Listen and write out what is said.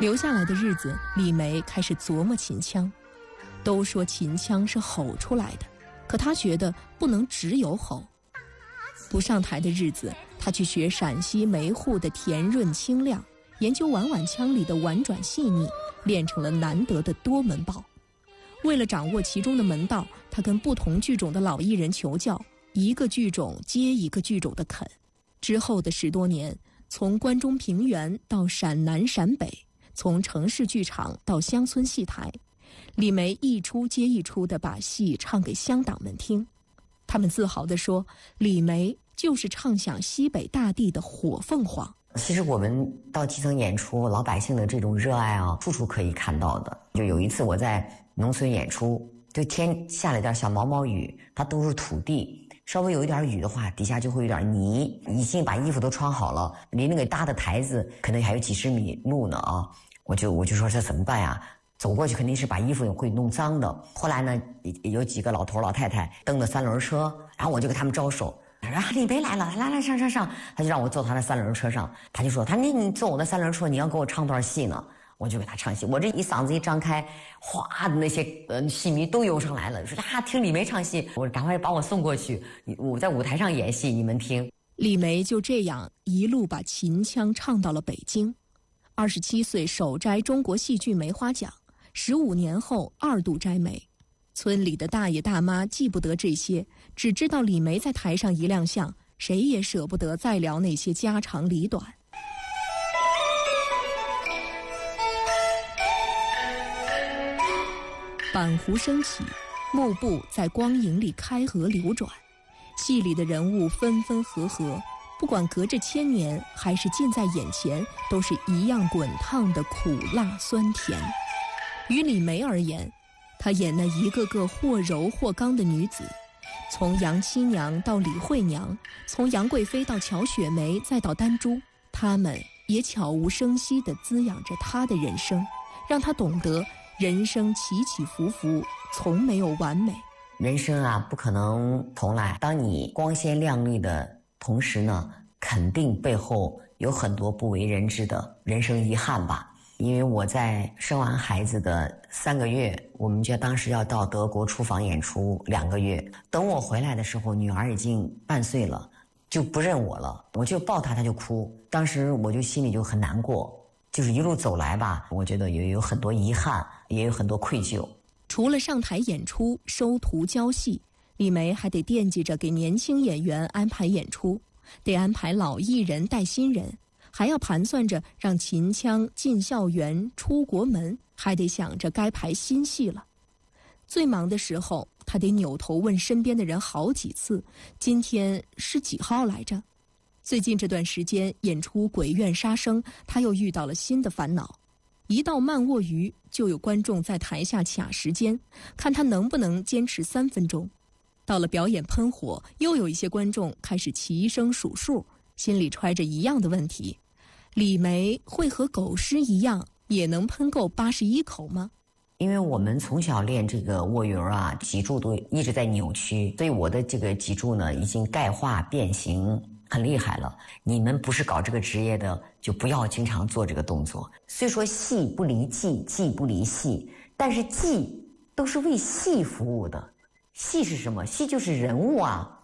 留下来的日子，李梅开始琢磨秦腔。都说秦腔是吼出来的，可她觉得不能只有吼。不上台的日子，她去学陕西梅户的甜润清亮，研究婉婉腔里的婉转细腻，练成了难得的多门抱。为了掌握其中的门道，她跟不同剧种的老艺人求教，一个剧种接一个剧种的啃。之后的10多年，从关中平原到陕南陕北，从城市剧场到乡村戏台，李梅一出接一出地把戏唱给乡党们听。他们自豪地说，李梅就是唱响西北大地的火凤凰。 其实我们到基层演出，老百姓的这种热爱啊，处处可以看到的。就有一次我在农村演出，就天下了点小毛毛雨，它都是土地，稍微有一点雨的话，底下就会有点泥，已经把衣服都穿好了，离那个搭的台子可能还有几十米路呢啊！我就说这怎么办呀？走过去肯定是把衣服会弄脏的。后来呢，有几个老头老太太蹬的3轮车，然后我就给他们招手，他说李梅来了，来上，他就让我坐他的3轮车上，他就说你坐我的3轮车，你要给我唱段戏呢。我就给他唱戏，我这一嗓子一张开，哗的那些戏迷都涌上来了，说听李梅唱戏，我赶快把我送过去，我在舞台上演戏，你们听。 李梅就这样一路把秦腔唱到了北京，27岁首摘中国戏剧梅花奖，15年后2度摘梅。村里的大爷大妈记不得这些，只知道李梅在台上一亮相，谁也舍不得再聊那些家长里短。板湖升起，幕布在光影里开合流转，戏里的人物分分合合，不管隔着1000年还是近在眼前，都是一样滚烫的苦辣酸甜。于李梅而言，她演那一个个或柔或刚的女子，从杨七娘到李惠娘，从杨贵妃到乔雪梅再到丹珠，她们也悄无声息地滋养着她的人生，让她懂得人生起起伏伏，从没有完美。 人生啊，不可能重来。当你光鲜亮丽的同时呢，肯定背后有很多不为人知的人生遗憾吧。因为我在生完孩子的3个月，我们家当时要到德国出访演出2个月。等我回来的时候，女儿已经半岁了，就不认我了。我就抱她，她就哭。当时我就心里就很难过。就是一路走来吧，我觉得也有很多遗憾，也有很多愧疚。 除了上台演出、收徒教戏，李梅还得惦记着给年轻演员安排演出，得安排老艺人带新人，还要盘算着让秦腔进校园、出国门，还得想着该排新戏了。最忙的时候，他得扭头问身边的人好几次：“今天是几号来着？”最近这段时间演出《鬼院杀生》，他又遇到了新的烦恼。一到慢卧鱼，就有观众在台下卡时间，看他能不能坚持3分钟。到了表演喷火，又有一些观众开始齐声数数，心里揣着一样的问题：李梅会和狗师一样，也能喷够81口吗？ 因为我们从小练这个卧鱼啊，脊柱都一直在扭曲，所以我的这个脊柱呢，已经钙化变形。很厉害了，你们不是搞这个职业的，就不要经常做这个动作。虽说戏不离技，技不离戏，但是技都是为戏服务的。戏是什么？戏就是人物啊。